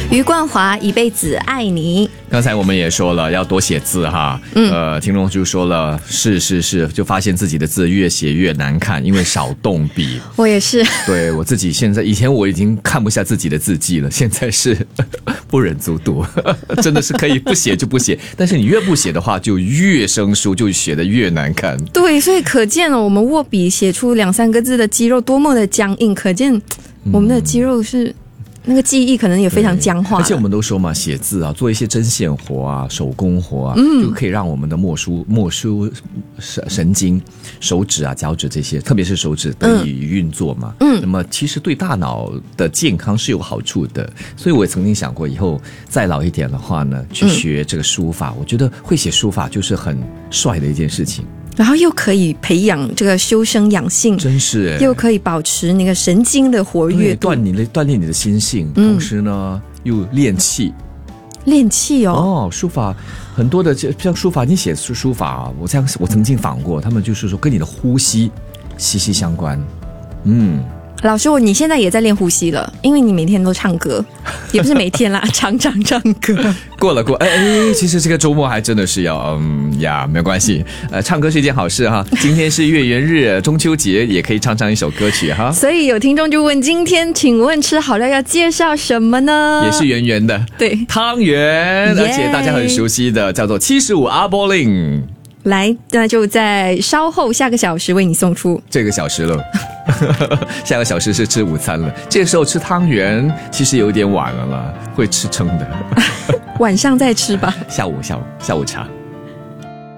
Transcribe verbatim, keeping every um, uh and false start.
余冠华一辈子爱你。 刚才我们也说了要多写字哈，嗯，呃，听众就说了是是是，就发现自己的字越写越难看，因为少动笔。 我也是， 对我自己现在，以前我已经看不下自己的字迹了，现在是不忍卒读，真的是可以不写就不写，但是你越不写的话，就越生疏，就写得越难看。 对，所以可见了我们握笔写出两三个字的肌肉多么的僵硬，可见我们的肌肉是。那个记忆可能也非常僵化， 而且我们都说嘛，写字啊，做一些针线活啊、手工活啊，嗯，就可以让我们的墨书、墨书神神经、手指啊、脚趾这些，特别是手指得以运作嘛。嗯，那么其实对大脑的健康是有好处的。所以我也曾经想过，以后再老一点的话呢，去学这个书法，嗯、我觉得会写书法就是很帅的一件事情。 然后又可以培养这个修身养性， 真是又可以保持那个神经的活跃度， 锻你的锻炼你的心性，嗯、同时呢又练气， 练气哦。 哦，书法很多的，像书法，你写书书法啊，我像我曾经访过，他们就是说跟你的呼吸息息相关，嗯。 老师，你现在也在练呼吸了，因为你每天都唱歌，也不是每天啦，常常唱歌。 过了过，哎哎，其实这个周末还真的是要，嗯呀，没有关系，呃，唱歌是一件好事哈。今天是月圆日，中秋节也可以唱唱一首歌曲哈。 所以有听众就问，今天请问吃好料要介绍什么呢？ 也是圆圆的， 对， 汤圆，而且大家很熟悉的叫做七十五阿波令。 来，那就在稍后下个小时为你送出。 这个小时了。下个小时是吃午餐了，这个时候吃汤圆其实有点晚了啦，会吃撑的。 晚上再吃吧。 下午下午下午茶。